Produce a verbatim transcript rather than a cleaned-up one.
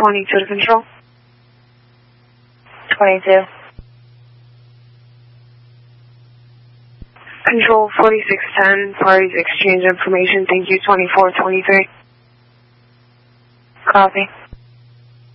twenty-two to control. twenty-two. Control forty-six ten, parties exchange information. Thank you, twenty-four twenty-three. Copy.